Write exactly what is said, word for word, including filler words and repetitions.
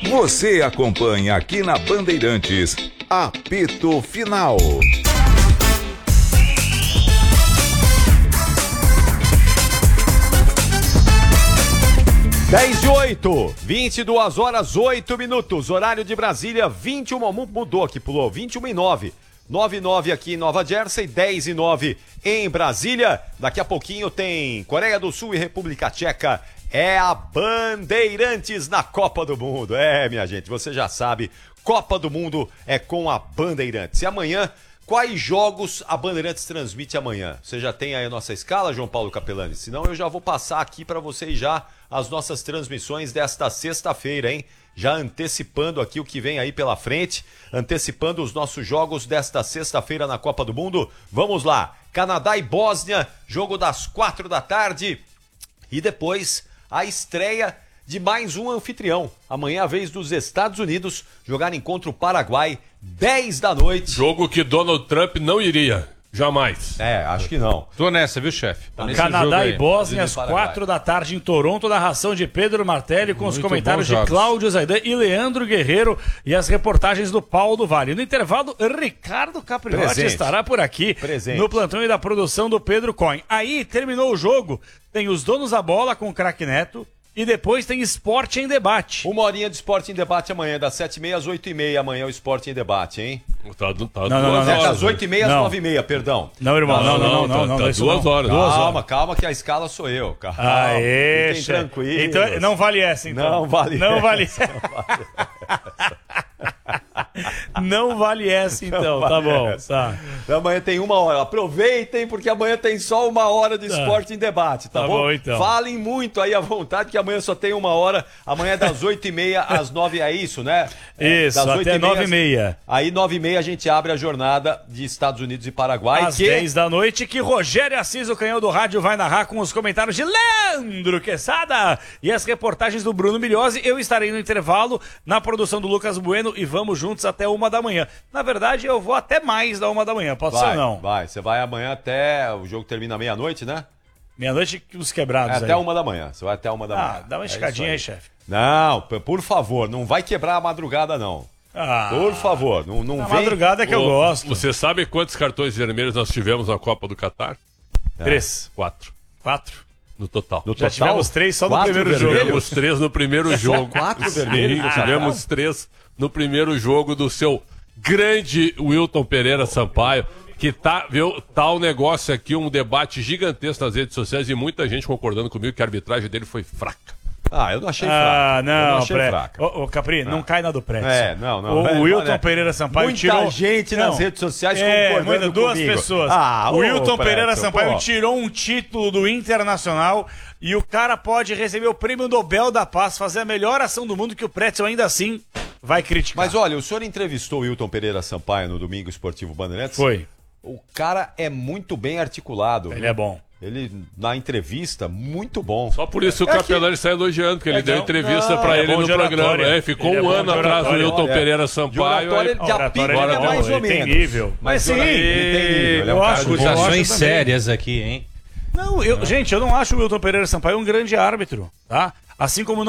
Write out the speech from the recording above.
Você acompanha aqui na Bandeirantes, Apito Final. dez e oito, vinte e duas horas, oito minutos, horário de Brasília, vinte e uma, mudou aqui, pulou, vinte e uma e nove, nove e nove aqui em Nova Jersey, dez e nove em Brasília. Daqui a pouquinho tem Coreia do Sul e República Tcheca. É a Bandeirantes na Copa do Mundo. É, minha gente, você já sabe, Copa do Mundo é com a Bandeirantes. E amanhã, quais jogos a Bandeirantes transmite amanhã? Você já tem aí a nossa escala, João Paulo Capelani? Senão eu já vou passar aqui para vocês já as nossas transmissões desta sexta-feira, hein? Já antecipando aqui o que vem aí pela frente, antecipando os nossos jogos desta sexta-feira na Copa do Mundo. Vamos lá, Canadá e Bósnia, jogo das quatro da tarde. E depois a estreia de mais um anfitrião. Amanhã é a vez dos Estados Unidos jogarem contra o Paraguai, dez da noite. Jogo que Donald Trump não iria. Jamais. É, acho que não. Tô nessa, viu, chefe? Tá Canadá e Bósnia, às quatro da tarde em Toronto, narração de Pedro Martelli, com Muito os comentários de Cláudio Zaidan e Leandro Guerreiro e as reportagens do Paulo do Vale. No intervalo, Ricardo Capriotti Presente. estará por aqui, Presente. no plantão e da produção do Pedro Coin. Aí, terminou o jogo, tem os donos da bola com o Craque Neto, e depois tem Esporte em Debate. Uma horinha de Esporte em Debate amanhã, das sete e meia às oito e meia amanhã o Esporte em Debate, hein? Tá, tá não, não, não, não, é das oito e meia às nove e meia, perdão. Não, irmão, não, não, não, não, não, tá, não, tá duas não. horas. Calma, calma que a escala sou eu. Calma. Aê, Fiquem tranquilos. Então, não vale essa, então. Não vale não essa. Vale essa. Não vale essa, então. Vale tá bom. Essa. Tá. Amanhã tem uma hora. Aproveitem, porque amanhã tem só uma hora de tá. Esporte em Debate, tá, tá bom? bom então. Falem muito aí à vontade, que amanhã só tem uma hora. Amanhã é das oito e meia às nove, é isso, né? Isso, das até nove e meia. Aí nove e meia a gente abre a jornada de Estados Unidos e Paraguai. Às que... dez da noite, que Rogério Assis, o canhão do rádio, vai narrar com os comentários de Leandro Quesada e as reportagens do Bruno Milhozzi. Eu estarei no intervalo, na produção do Lucas Bueno, e vamos juntos até uma da manhã. Na verdade, eu vou até mais da uma da manhã, pode vai, ser ou não? Vai, você vai amanhã até... O jogo termina meia-noite, né? Meia-noite, os quebrados é, aí. até uma da manhã, você vai até uma da ah, manhã. dá uma esticadinha é aí, aí chefe. Não, por favor, não vai quebrar a madrugada, não. Ah, por favor, não, não a vem... madrugada é que eu Ô, gosto. Você sabe quantos cartões vermelhos nós tivemos na Copa do Catar? É. Três. Quatro. Quatro. No total. No Já total? tivemos três só no Quatro primeiro vermelhos? jogo. Tivemos três no primeiro jogo. Quatro Sim, vermelhos? tivemos três no primeiro jogo do seu grande Wilton Pereira Sampaio, que tá, viu, tá um negócio aqui, um debate gigantesco nas redes sociais e muita gente concordando comigo que a arbitragem dele foi fraca. Ah, eu não achei ah, fraca. não, eu não achei pré... fraca. Ô, ô Capri, ah. não cai na do Prédio. É, não, não. O, é, o Wilton é, Pereira Sampaio muita tirou... Muita gente não. nas redes sociais é, concordando muita, duas comigo. pessoas. Ah, o Wilton ô, Pereira Preto, Sampaio pô. tirou um título do Internacional e o cara pode receber o Prêmio Nobel da Paz, fazer a melhor ação do mundo, que o Pretzel ainda assim vai criticar. Mas olha, o senhor entrevistou o Wilton Pereira Sampaio no Domingo Esportivo Bandeirantes? Foi. O cara é muito bem articulado. Ele viu? é bom. Ele, na entrevista, muito bom. Só por isso o é Capelani que... está elogiando, porque ele é deu não, entrevista não, para é ele no programa. É, ficou ele um é ano de atrás do Wilton é. Pereira De Sampaio. oratório, Ele... de apito, ele é mais ou menos. Tem nível. Mas sim, sim, ele tem nível. Ele é um eu cara acho, de boa. Acusações sérias aqui, hein? Não, eu, gente, eu não acho o Wilton Pereira Sampaio um grande árbitro, tá? Assim como não